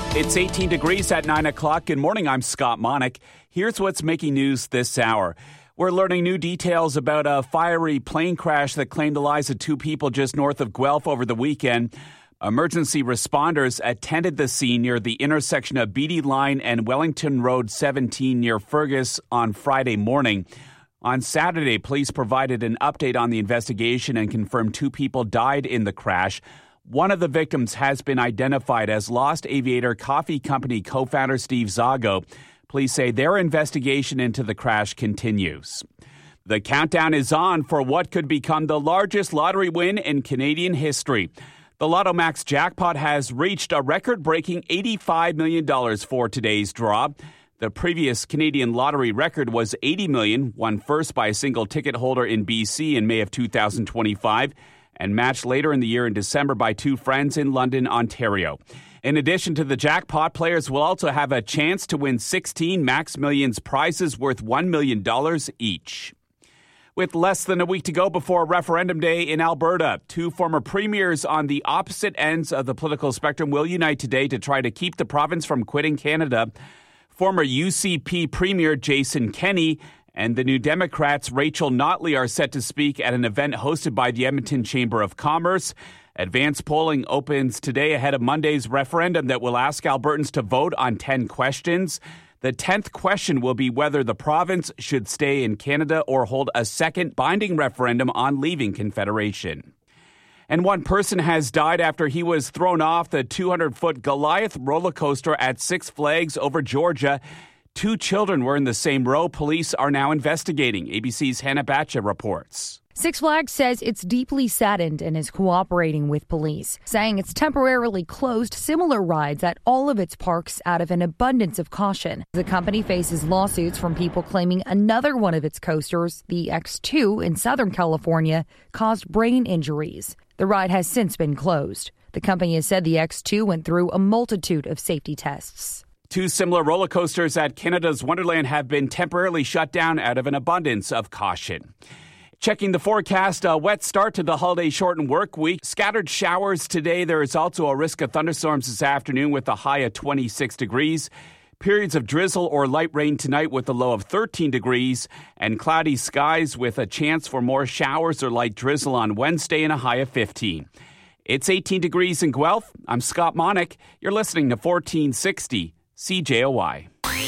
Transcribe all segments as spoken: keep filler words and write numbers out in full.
It's eighteen degrees at nine o'clock. Good morning, I'm Scott Monick. Here's what's making news this hour. We're learning new details about a fiery plane crash that claimed the lives of two people just north of Guelph over the weekend. Emergency responders attended the scene near the intersection of Beatty Line and Wellington Road seventeen near Fergus on Friday morning. On Saturday, police provided an update on the investigation and confirmed two people died in the crash. One of the victims has been identified as Lost Aviator Coffee Company co-founder Steve Zago. Police say their investigation into the crash continues. The countdown is on for what could become the largest lottery win in Canadian history. The Lotto Max jackpot has reached a record-breaking eighty-five million dollars for today's draw. The previous Canadian lottery record was eighty million dollars, won first by a single ticket holder in B C in May of two thousand twenty-five. And matched later in the year in December by two friends in London, Ontario. In addition to the jackpot, players will also have a chance to win sixteen Max Millions prizes worth one million dollars each. With less than a week to go before Referendum Day in Alberta, two former premiers on the opposite ends of the political spectrum will unite today to try to keep the province from quitting Canada. Former U C P Premier Jason Kenney and the New Democrats' Rachel Notley are set to speak at an event hosted by the Edmonton Chamber of Commerce. Advanced polling opens today ahead of Monday's referendum that will ask Albertans to vote on ten questions. The tenth question will be whether the province should stay in Canada or hold a second binding referendum on leaving Confederation. And one person has died after he was thrown off the two hundred foot Goliath roller coaster at Six Flags over Georgia. Two children were in the same row. Police are now investigating. A B C's Hannah Batcha reports. Six Flags says it's deeply saddened and is cooperating with police, saying it's temporarily closed similar rides at all of its parks out of an abundance of caution. The company faces lawsuits from people claiming another one of its coasters, the X two in Southern California, caused brain injuries. The ride has since been closed. The company has said the X two went through a multitude of safety tests. Two similar roller coasters at Canada's Wonderland have been temporarily shut down out of an abundance of caution. Checking the forecast, a wet start to the holiday shortened work week. Scattered showers today. There is also a risk of thunderstorms this afternoon with a high of twenty-six degrees. Periods of drizzle or light rain tonight with a low of thirteen degrees. And cloudy skies with a chance for more showers or light drizzle on Wednesday and a high of fifteen. It's eighteen degrees in Guelph. I'm Scott Monick. You're listening to fourteen sixty C J O Y.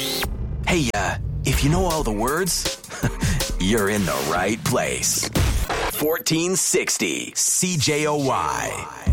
Hey, uh, if you know all the words, you're in the right place. fourteen sixty C J O Y.